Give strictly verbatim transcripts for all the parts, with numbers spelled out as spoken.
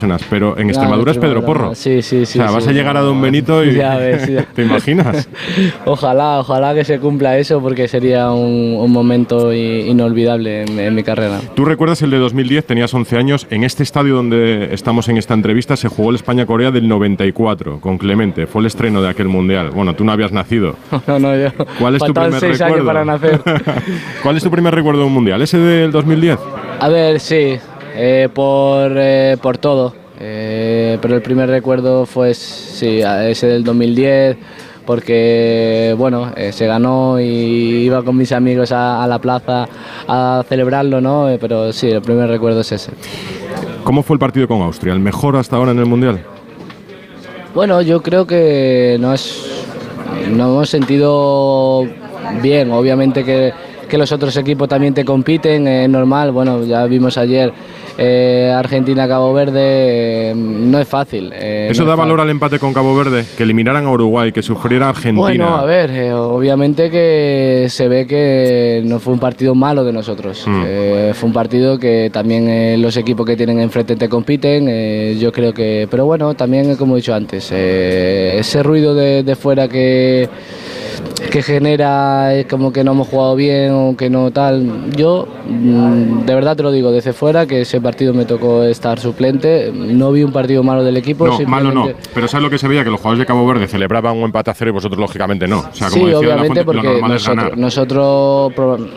pero en Extremadura es Pedro Porro. Sí, sí, sí. O sea, sí, vas sí, a llegar no, a Don Benito y ya ves, ya. ¿te imaginas? Ojalá, ojalá que se cumpla eso porque sería un, un momento inolvidable en, en mi carrera. ¿Tú recuerdas el de dos mil diez? Tenías once años. En este estadio donde estamos en esta entrevista se jugó el España-Corea del noventa y cuatro con Clemente. Fue el estreno de aquel mundial. Bueno, tú no habías nacido. No, no, yo. ¿Cuál es tu primer seis recuerdo? años para nacer. ¿Cuál es tu primer recuerdo de un mundial? ¿Ese del dos mil diez? A ver, sí, eh, por, eh, por todo. Eh, pero el primer recuerdo fue sí, ese del dos mil diez, porque bueno, eh, se ganó y iba con mis amigos a, a la plaza a celebrarlo, ¿no? Eh, pero sí, el primer recuerdo es ese. ¿Cómo fue el partido con Austria? ¿El mejor hasta ahora en el Mundial? Bueno, yo creo que nos, nos hemos sentido bien, obviamente que, que los otros equipos también te compiten, es normal, bueno, ya vimos ayer eh, Argentina-Cabo Verde, eh, no es fácil. Eh, ¿Eso no da es valor fácil. al empate con Cabo Verde? Que eliminaran a Uruguay, que sufriera Argentina. Bueno, a ver, eh, obviamente que se ve que no fue un partido malo de nosotros. Mm. Eh, fue un partido que también eh, los equipos que tienen enfrente te compiten. Eh, yo creo que, pero bueno, también como he dicho antes, eh, ese ruido de, de fuera que que genera es como que no hemos jugado bien o que no tal. Yo de verdad te lo digo desde fuera, que ese partido me tocó estar suplente, no vi un partido malo del equipo. No, malo no, pero ¿sabes lo que se veía? Que los jugadores de Cabo Verde celebraban un empate a cero y vosotros lógicamente no. O sea, como sí, decía obviamente la Fuente, porque nosotros, nosotros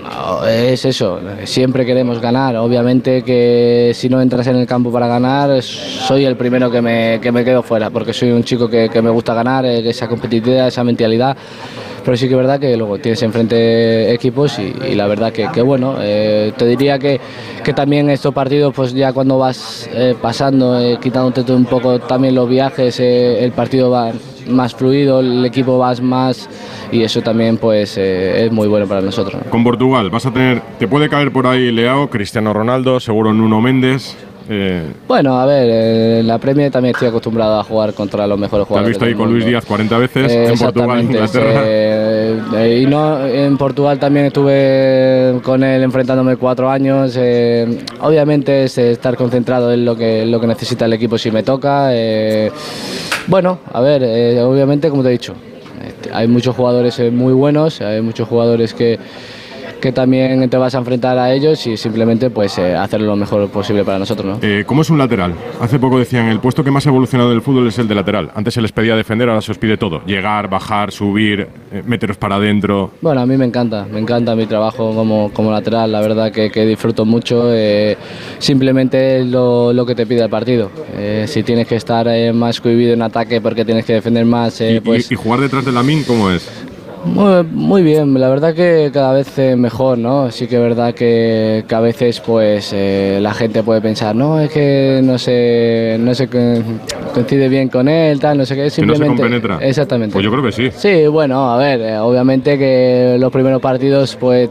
es eso, siempre queremos ganar. Obviamente que si no entras en el campo para ganar, soy el primero que me, que me quedo fuera, porque soy un chico que, que me gusta ganar, esa competitividad, esa mentalidad. Pero sí que es verdad que luego tienes enfrente equipos y, y la verdad que, que bueno, eh, te diría que, que también estos partidos, pues ya cuando vas eh, pasando, eh, quitándote un poco también los viajes, eh, el partido va más fluido, el equipo va más y eso también pues eh, es muy bueno para nosotros, ¿no? Con Portugal vas a tener, te puede caer por ahí Leao, Cristiano Ronaldo, seguro Nuno Méndez. Eh, bueno, a ver, eh, en la Premier también estoy acostumbrado a jugar contra los mejores jugadores. ¿Te has visto ahí con Luis Díaz cuarenta veces eh, en Portugal, Inglaterra? Eh, eh, y no, en Portugal también estuve con él enfrentándome cuatro años. Eh, obviamente es estar concentrado en lo que, lo que necesita el equipo si me toca. Eh, bueno, a ver, eh, obviamente como te he dicho, eh, hay muchos jugadores muy buenos, hay muchos jugadores que que también te vas a enfrentar a ellos y simplemente pues eh, hacerlo lo mejor posible para nosotros, ¿no? Eh, ¿Cómo es un lateral? Hace poco decían, el puesto que más ha evolucionado del fútbol es el de lateral. Antes se les pedía defender, ahora se os pide todo. Llegar, bajar, subir, eh, meteros para adentro. Bueno, a mí me encanta, me encanta mi trabajo como, como lateral, la verdad que, que disfruto mucho. Eh, simplemente es lo, lo que te pide el partido. Eh, si tienes que estar eh, más cohibido en ataque porque tienes que defender más, eh, ¿Y, pues... y, ¿Y jugar detrás de Lamine cómo es? Muy, muy bien, la verdad que cada vez mejor, ¿no? Sí que es verdad que, que a veces pues eh, la gente puede pensar, no, es que no se, no se coincide bien con él, tal, no sé qué, simplemente... ¿Que no se compenetra? Exactamente. Pues yo creo que sí. Sí, bueno, a ver, eh, obviamente que los primeros partidos pues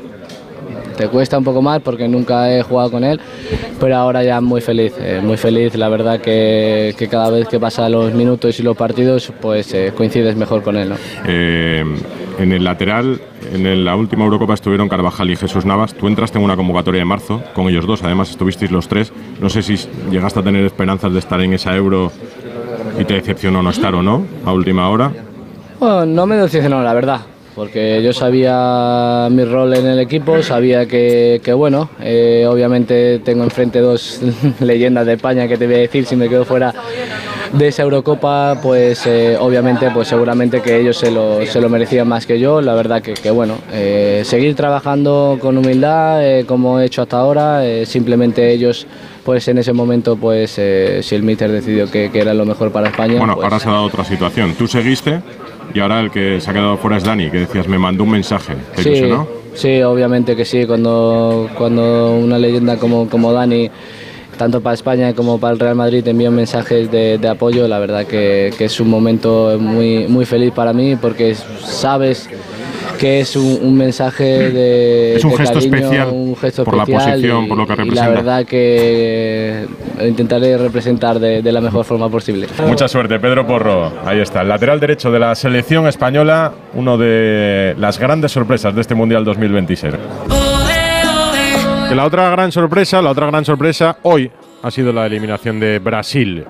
te cuesta un poco más porque nunca he jugado con él, pero ahora ya muy feliz, eh, muy feliz, la verdad que, que cada vez que pasan los minutos y los partidos pues eh, coincides mejor con él, ¿no? Eh, en el lateral, en la última Eurocopa estuvieron Carvajal y Jesús Navas, tú entraste en una convocatoria de marzo con ellos dos, además estuvisteis los tres, no sé si llegaste a tener esperanzas de estar en esa Euro y te decepcionó no estar o no, a última hora. Bueno, no me decepcionó la verdad, porque yo sabía mi rol en el equipo, sabía que, que bueno, eh, obviamente tengo enfrente dos leyendas de España que te voy a decir, si me quedo fuera de esa Eurocopa, pues eh, obviamente, pues seguramente que ellos se lo, se lo merecían más que yo, la verdad que, que bueno, eh, seguir trabajando con humildad, eh, como he hecho hasta ahora, eh, simplemente ellos, pues en ese momento, pues eh, si el míster decidió que, que era lo mejor para España. Bueno, pues, ahora se ha dado otra situación, tú seguiste. Y ahora el que se ha quedado fuera es Dani, que decías, me mandó un mensaje. ¿Te sí, ilusionó? Sí, obviamente que sí. Cuando, cuando una leyenda como, como Dani, tanto para España como para el Real Madrid, envía mensajes de, de apoyo, la verdad que, que es un momento muy, muy feliz para mí, porque sabes que es un, un mensaje de, es un de gesto cariño, especial un gesto por especial la posición, y, por lo que representa. Y la verdad que intentaré representar de, de la mejor forma posible. Mucha suerte, Pedro Porro. Ahí está, el lateral derecho de la selección española, uno de las grandes sorpresas de este Mundial dos mil veintiséis. Que la otra gran sorpresa, la otra gran sorpresa hoy ha sido la eliminación de Brasil